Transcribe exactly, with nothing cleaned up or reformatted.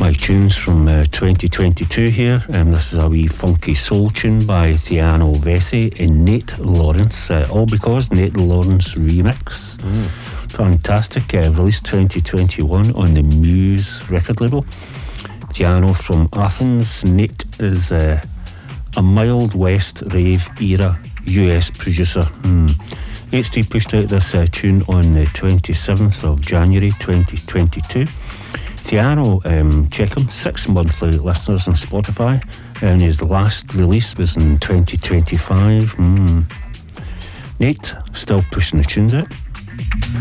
my tunes from uh, twenty twenty-two here. Um, this is a wee funky soul tune by Tiano Vesey and Nate Lawrence. Uh, all because Nate Lawrence remix. Mm. Fantastic. Uh, released twenty twenty-one on the Muse record label. Tiano from Athens. Nate is uh, a mild West rave era U S producer. Mm. H D pushed out this uh, tune on the twenty-seventh of January twenty twenty-two. Tiano, um, check him, six monthly listeners on Spotify, and his last release was in twenty twenty-five. Mm. Nate, still pushing the tunes out.